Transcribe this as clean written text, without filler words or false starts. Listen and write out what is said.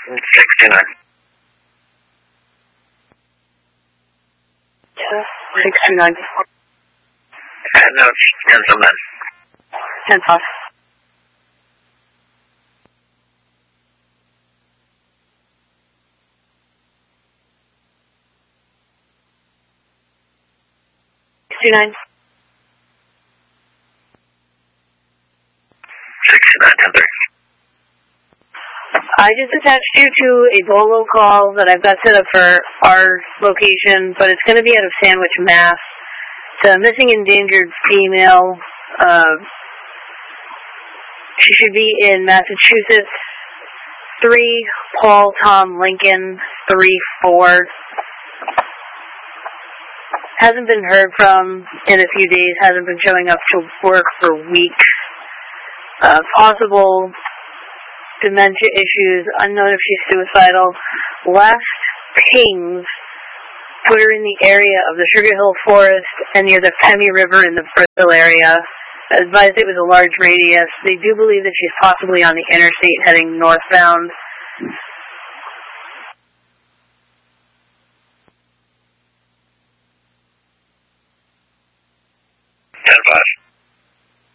69. 629. No, it's 10 10-5. Nine. 69, 10-3. I just attached you to a Bolo call that I've got set up for our location, but it's going to be out of Sandwich, Mass. It's a missing endangered female. She should be in Massachusetts. 3 Paul Tom Lincoln 34. Hasn't been heard from in a few days. Hasn't been showing up to work for weeks. Possible dementia issues. Unknown if she's suicidal. Last pings put her in the area of the Sugar Hill Forest and near the Pemmy River in the Bristol area. Advised it was a large radius. They do believe that she's possibly on the interstate heading northbound.